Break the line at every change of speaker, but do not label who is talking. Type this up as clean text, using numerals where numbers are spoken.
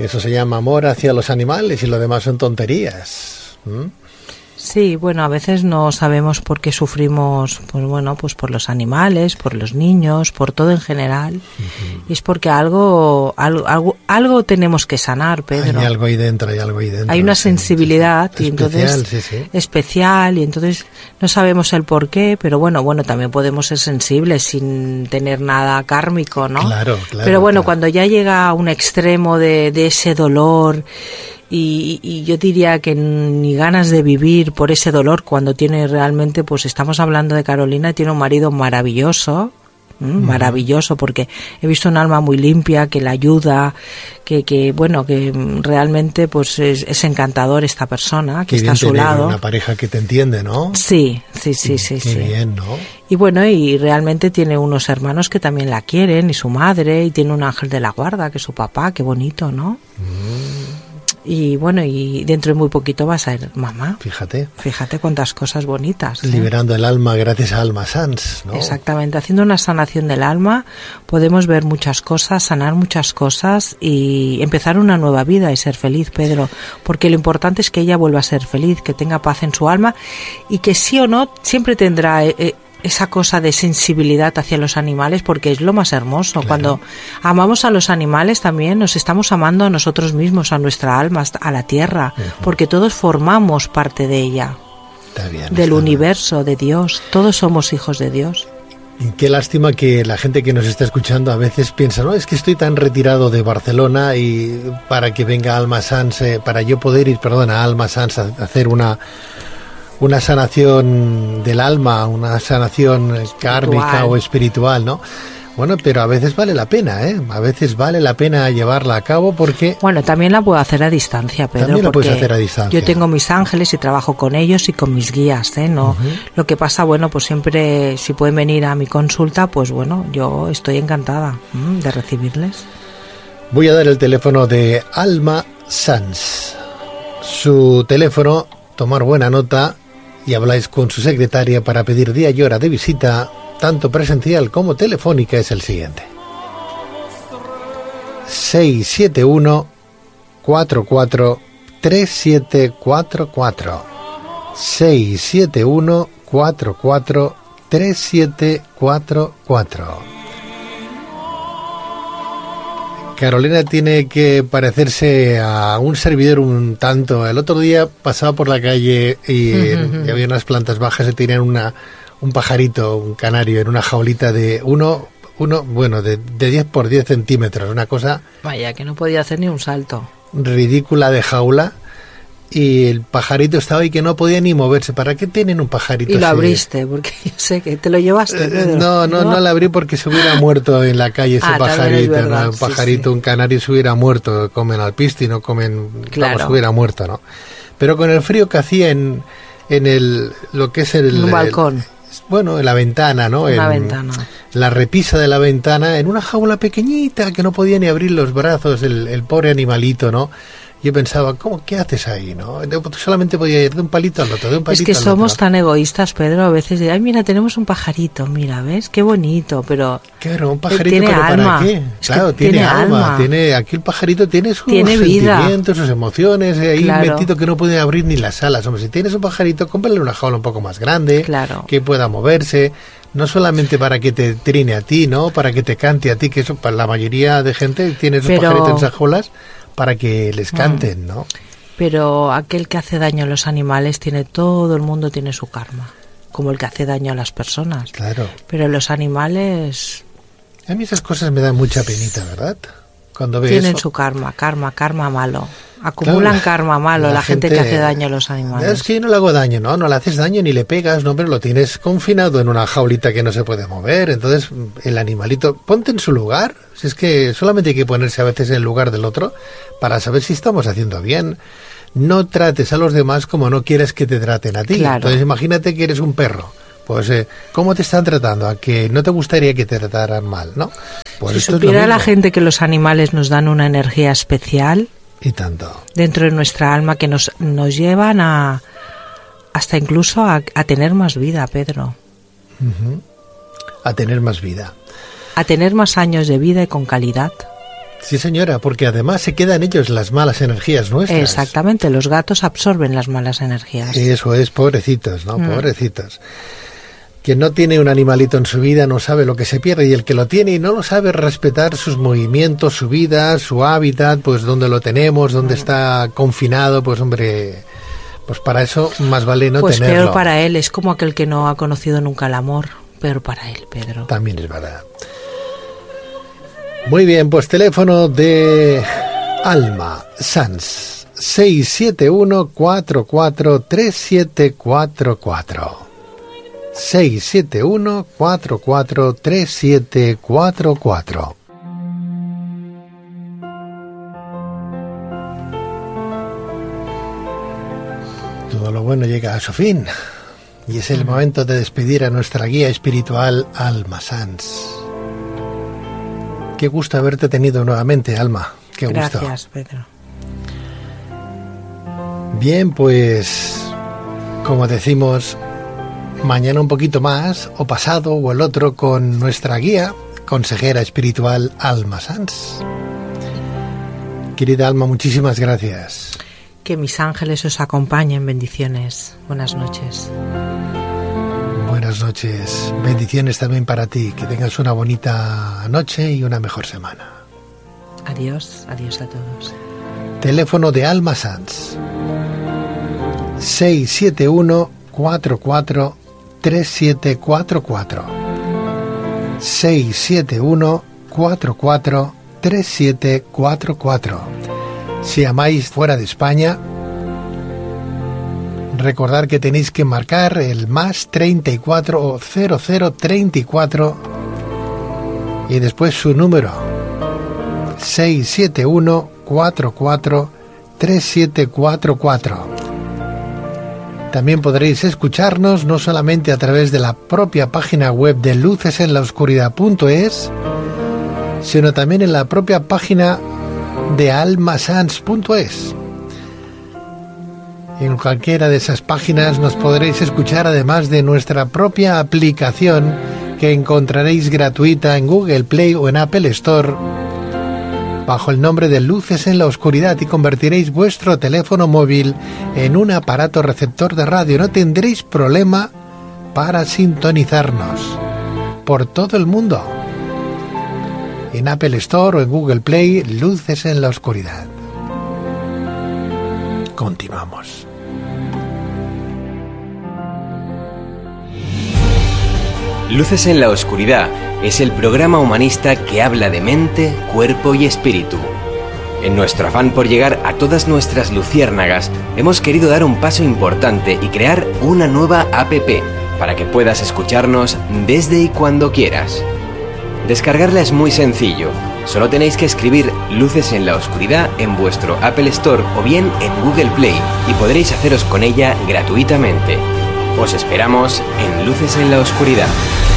Eso se llama amor hacia los animales y lo demás son tonterías.
Sí, bueno, a veces no sabemos por qué sufrimos, pues bueno, pues por los animales, por los niños, por todo en general. Uh-huh. Y es porque algo tenemos que sanar, Pedro.
Hay algo ahí dentro.
Hay una sensibilidad
sí.
Y entonces especial y entonces no sabemos el por qué, pero bueno, también podemos ser sensibles sin tener nada kármico, ¿no?
Claro.
Pero bueno, cuando ya llega a un extremo de ese dolor. Y yo diría que ni ganas de vivir por ese dolor cuando tiene realmente, pues estamos hablando de Carolina, tiene un marido maravilloso, maravilloso, porque he visto un alma muy limpia que la ayuda, que realmente pues es encantador esta persona que está a su lado.
Una pareja que te entiende, ¿no?
Sí.
Qué bien, ¿no?
Y bueno, y realmente tiene unos hermanos que también la quieren, y su madre, y tiene un ángel de la guarda, que es su papá, qué bonito, ¿no? Y bueno, y dentro de muy poquito va a ser mamá.
Fíjate
cuántas cosas bonitas.
Liberando el alma gracias a Alma Sans, ¿no?
Exactamente, haciendo una sanación del alma podemos ver muchas cosas, sanar muchas cosas y empezar una nueva vida y ser feliz, Pedro. Porque lo importante es que ella vuelva a ser feliz, que tenga paz en su alma y que sí o no siempre tendrá esa cosa de sensibilidad hacia los animales, porque es lo más hermoso. Claro. Cuando amamos a los animales también nos estamos amando a nosotros mismos, a nuestra alma, a la tierra, porque todos formamos parte de ella, del universo, de Dios. Todos somos hijos de Dios.
Y qué lástima que la gente que nos está escuchando a veces piensa, no, es que estoy tan retirado de Barcelona y para que venga Alma Sans, para yo poder ir, a Alma Sans a hacer una sanación del alma, una sanación kármica o espiritual, ¿no? Bueno, pero a veces vale la pena, ¿eh? A veces vale la pena llevarla a cabo porque...
Bueno, también la puedo hacer a distancia, Pedro.
También la puedes hacer a distancia.
Yo tengo mis ángeles y trabajo con ellos y con mis guías, ¿eh? No, Lo que pasa, pues siempre, si pueden venir a mi consulta, pues bueno, yo estoy encantada de recibirles.
Voy a dar el teléfono de Alma Sans. Su teléfono, tomar buena nota, y habláis con su secretaria para pedir día y hora de visita, tanto presencial como telefónica, es el siguiente: 671 44 3744 671 44 3744. Carolina tiene que parecerse a un servidor un tanto. El otro día pasaba por la calle y había unas plantas bajas y tenían un pajarito, un canario, en una jaulita de de 10 por 10 centímetros. Una cosa...
Vaya, que no podía hacer ni un salto.
Ridícula de jaula. Y el pajarito estaba ahí que no podía ni moverse. ¿Para qué tienen un pajarito
así? Y lo
así?
Abriste, porque yo sé que te lo llevaste, Pedro.
No lo abrí porque se hubiera muerto en la calle ese pajarito.
Verdad,
¿no? Un pajarito, sí. Un canario se hubiera muerto. Comen alpiste y no comen...
Claro.
Se hubiera muerto, ¿no? Pero con el frío que hacía en lo que es
un balcón.
En la ventana, ¿no?
Una ventana.
La repisa de la ventana, en una jaula pequeñita que no podía ni abrir los brazos, el pobre animalito, ¿no? Yo pensaba, ¿qué haces ahí, no? Solamente podía ir de un palito al otro, de un palito al otro.
Es que somos tan egoístas, Pedro, a veces ay, mira, tenemos un pajarito, mira, ¿ves? Qué bonito, pero...
Claro, un pajarito,
tiene
¿pero
alma.
para qué? Claro, tiene alma. Aquí el pajarito tiene sus sentimientos, sus emociones, ahí metido que no puede abrir ni las alas. Hombre, si tienes un pajarito, cómprale una jaula un poco más grande, que pueda moverse, no solamente para que te trine a ti, ¿no? Para que te cante a ti, que eso para la mayoría de gente tiene esos pajaritos en esas jaulas para que les canten, ¿no?
Pero aquel que hace daño a los animales todo el mundo tiene su karma, como el que hace daño a las personas.
Claro.
Pero los animales...
A mí esas cosas me dan mucha penita, ¿verdad? Cuando ves
tienen
eso.
Su karma malo. Acumulan karma malo la gente que hace daño a los animales.
Es que yo no le hago daño, no le haces daño ni le pegas, no, pero lo tienes confinado en una jaulita que no se puede mover. Entonces el animalito, ponte en su lugar. Si es que solamente hay que ponerse a veces en el lugar del otro para saber si estamos haciendo bien. No trates a los demás como no quieres que te traten a ti.
Claro.
Entonces imagínate que eres un perro. Pues, ¿cómo te están tratando? ¿A que no te gustaría que te trataran mal, no? Pues
si supiera la gente que los animales nos dan una energía especial...
Y tanto.
Dentro de nuestra alma que nos llevan hasta incluso a tener más vida, Pedro.
A tener más vida.
A tener más años de vida y con calidad.
Sí, señora, porque además se quedan ellos las malas energías nuestras.
Exactamente, los gatos absorben las malas energías.
Eso es, pobrecitos, ¿no? Pobrecitos. Quien no tiene un animalito en su vida no sabe lo que se pierde, y el que lo tiene y no lo sabe respetar sus movimientos, su vida, su hábitat, pues dónde lo tenemos, dónde está confinado, pues hombre, pues para eso más vale no
pues
tenerlo.
Pues peor para él, es como aquel que no ha conocido nunca el amor, peor para él, Pedro.
También es verdad. Muy bien, pues teléfono de Alma Sanz, 671-443744. 671-443744. Todo lo bueno llega a su fin, y es el momento de despedir a nuestra guía espiritual, Alma Sanz. Qué gusto haberte tenido nuevamente, Alma. Qué gusto.
Gracias, Pedro.
Bien, pues, como decimos, mañana un poquito más, o pasado, o el otro, con nuestra guía, consejera espiritual, Alma Sanz. Querida Alma, muchísimas gracias.
Que mis ángeles os acompañen. Bendiciones. Buenas noches.
Buenas noches. Bendiciones también para ti. Que tengas una bonita noche y una mejor semana.
Adiós. Adiós a todos.
Teléfono de Alma Sanz. 671-443744. 671-443744. Si amáis fuera de España, recordad que tenéis que marcar el más 34 o 0034 y después su número 671-443744. También podréis escucharnos no solamente a través de la propia página web de lucesenlaoscuridad.es, sino también en la propia página de almasanz.es. En cualquiera de esas páginas nos podréis escuchar, además de nuestra propia aplicación que encontraréis gratuita en Google Play o en Apple Store bajo el nombre de Luces en la Oscuridad, y convertiréis vuestro teléfono móvil en un aparato receptor de radio. No tendréis problema para sintonizarnos por todo el mundo. En Apple Store o en Google Play, Luces en la Oscuridad. Continuamos.
Luces en la Oscuridad es el programa humanista que habla de mente, cuerpo y espíritu. En nuestro afán por llegar a todas nuestras luciérnagas, hemos querido dar un paso importante y crear una nueva app para que puedas escucharnos desde y cuando quieras. Descargarla es muy sencillo. Solo tenéis que escribir Luces en la Oscuridad en vuestro Apple Store o bien en Google Play y podréis haceros con ella gratuitamente. Os esperamos en Luces en la Oscuridad.